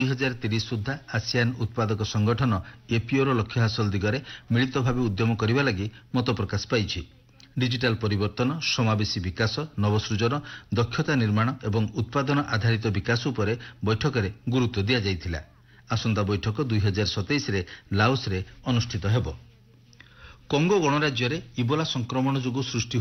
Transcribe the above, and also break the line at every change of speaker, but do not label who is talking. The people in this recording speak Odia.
2030 ସୁଦ୍ଧା ଆସିଆନ୍ ଉତ୍ପାଦକ ସଂଗଠନ ଏପିଓର ଲକ୍ଷ୍ୟ ହାସଲ ଦିଗରେ ମିଳିତ ଭାବେ ଉଦ୍ୟମ କରିବା ଲାଗି ମତ ପ୍ରକାଶ ପାଇଛି। ଡିଜିଟାଲ ପରିବର୍ତ୍ତନ, ସମାବେଶୀ ବିକାଶ, ନବସୃଜନ, ଦକ୍ଷତା ନିର୍ମାଣ ଏବଂ ଉତ୍ପାଦନ ଆଧାରିତ ବିକାଶ ଉପରେ ବୈଠକରେ ଗୁରୁତ୍ୱ ଦିଆଯାଇଥିଲା। ଆସନ୍ତା ବୈଠକ 2027ରେ ଲାଓସରେ ଅନୁଷ୍ଠିତ ହେବ। କଙ୍ଗୋ ଗଣରାଜ୍ୟରେ ଇବୋଲା ସଂକ୍ରମଣ ଯୋଗୁଁ ସୃଷ୍ଟି